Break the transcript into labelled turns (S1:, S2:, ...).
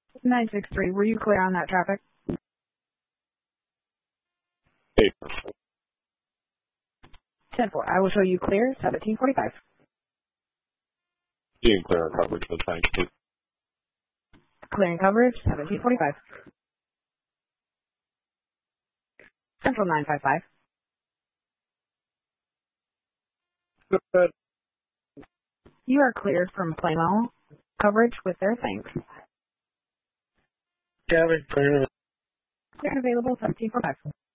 S1: 963, were you clear on that traffic?
S2: Hey.
S1: 10-4, I will show you clear, 1745.
S2: Being clear on coverage, but thanks.
S1: Clearing coverage, 1745. Central 955.
S2: Good.
S1: You are cleared from Plano coverage with their thanks.
S2: Gavin, clear.
S1: Clear available, 1745.